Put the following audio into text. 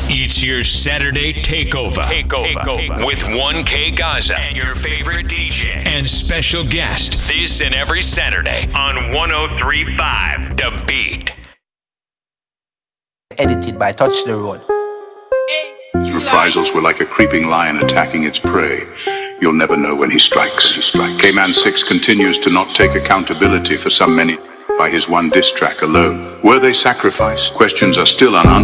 It's your Saturday takeover. With 1K Gaza and your favorite DJ and special guest. This and every Saturday on 103.5 The Beat. Edited by Touch the Road. His reprisals were like a creeping lion attacking its prey. You'll never know when he strikes. K-Man 6 continues to not take accountability for some many by his one diss track alone. Were they sacrificed? Questions are still unanswered.